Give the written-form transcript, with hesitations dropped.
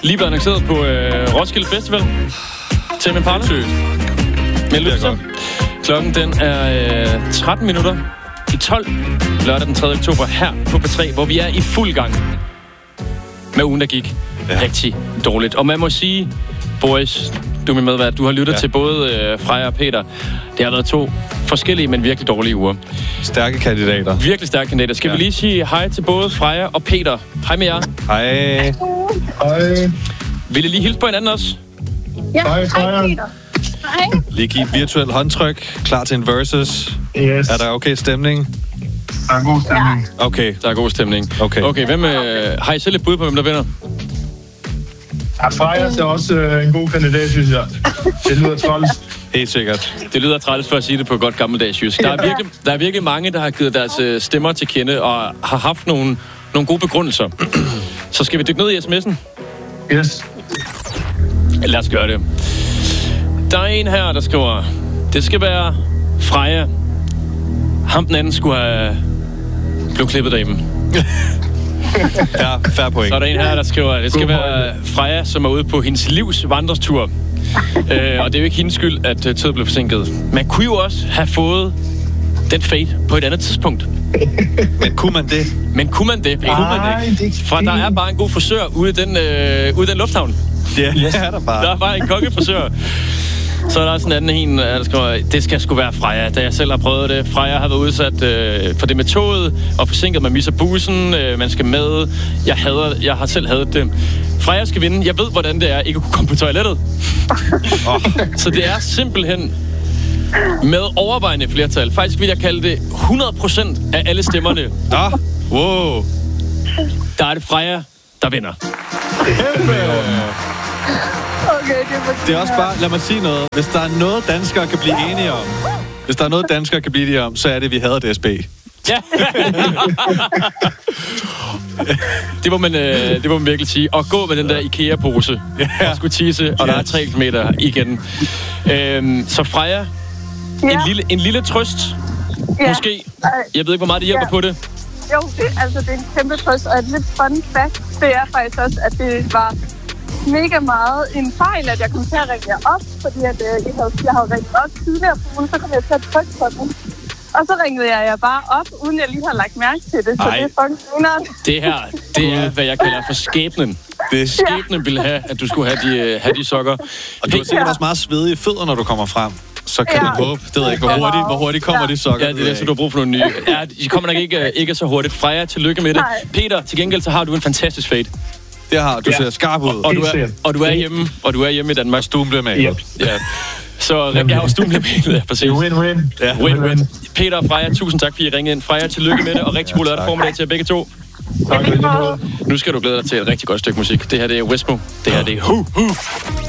Lige været annonceret på Roskilde Festival. Til med Parle. Med Løfter. Klokken den er 13 minutter i 12. Lørdag den 3. oktober her på P3, hvor vi er i fuld gang med ugen, der gik rigtig dårligt. Og man må sige, Boris, du er min medvært, du har lyttet til både Freja og Peter. Det har været 2 forskellige, men virkelig dårlige uger. Stærke kandidater. Virkelig stærke kandidater. Skal vi lige sige hej til både Freja og Peter. Hej med jer. Hej. Hej. Vil I lige hilse på hinanden også? Ja, hej Peter. Hej. Lige give et virtuelt håndtryk. Klar til en versus. Yes. Er der okay stemning? Der er god stemning. Okay. Der er god stemning. Okay, hvem har I selv et bud på, hvem der vinder? Ja, Freja er også en god kandidat, synes jeg. Det lyder træls. Helt sikkert. Det lyder træls for at sige det på godt gammeldags jysk. Der er virkelig mange, der har givet deres stemmer til kende og har haft nogle gode begrundelser. Så skal vi dykke ned i sms'en? Yes. Lad os gøre det. Der er en her, der skriver, det skal være Freja. Ham den anden skulle have blevet klippet derhjemme. Ja, fair point. Så er der en her, der skriver, det skal være Freja, som er ude på hendes livs vandrestur. Og det er jo ikke hendes skyld, at tøjet blev forsinket. Man kunne jo også have fået den fade på et andet tidspunkt. Men kunne man det? For der er bare en god frisør ude i den lufthavn. Det er der bare. Der er bare en kongefrisør. Så er der sådan en anden, der skriver, det skal sgu være Freja, da jeg selv har prøvet det. Freja har været udsat for det med toget, og forsinket, man misser bussen, man skal med. Jeg har selv hadet det. Freja skal vinde. Jeg ved, hvordan det er ikke at kunne komme på toilettet. Så det er simpelthen med overvejende flertal. Faktisk vil jeg kalde det 100% af alle stemmerne. Wow. Der er det Freja, der vinder. Okay, det er også bare, lad mig sige noget. Hvis der er noget, danskere kan blive enige om, så er det, at vi hader DSB. Ja. Det må man virkelig sige. Og gå med den der IKEA-pose og skulle tisse, og der er 3 kilometer igen. Så Freja, en lille trøst, måske. Jeg ved ikke, hvor meget det hjælper på det. Jo, det er en kæmpe trøst, og et lidt fun fact, det er faktisk også, at det var mega meget en fejl, at jeg kom til at ringe jer op, fordi at, jeg havde ringet op tidligere på ugen, så kom jeg til at trykke på den. Og så ringede jeg jer bare op, uden jeg lige har lagt mærke til det, så det er fucking senere. Det her, det er, hvad jeg kalder for skæbnen. Det er skæbnen ville have, at du skulle have de sokker. Og du er sikkert også meget svedig i fødder, når du kommer frem. Så kan man håbe, det ved jeg ikke, hvor hurtigt kommer de sokker. Ja, det er det, så du har brug for nogle nye. Ja, de kommer nok ikke så hurtigt. Freja, tillykke med det. Peter, til gengæld, så har du en fantastisk fade. Det har du. Ser skarp ud. Og du er hjemme i Danmark. Stuen bliver med. Ja. Så stuen bliver med. Ja, præcis. Win-win. Ja, win-win. Peter og Freja, tusind tak, fordi I ringede ind. Freja, tillykke med det, og rigtig god lørdag formiddag til jer begge to. Tak. Nu skal du glæde dig til et rigtig godt stykke musik. Det her, det er Westmo. Det her, det er Hu.